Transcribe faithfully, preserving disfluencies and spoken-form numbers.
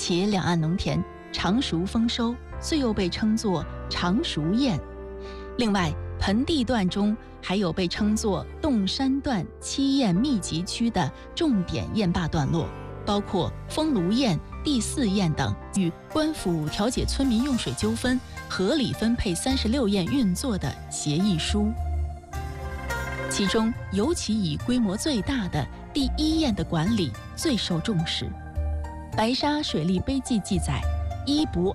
其两岸农田常熟丰收，遂又被称作常熟堰。另外，盆地段中还有被称作洞山段七堰密集区的重点堰坝段落，包括丰庐堰、第四堰等，与官府调解村民用水纠纷、合理分配三十六堰运作的协议书。其中尤其以规模最大的第一堰的管理最受重视。白沙水利碑记记载，一不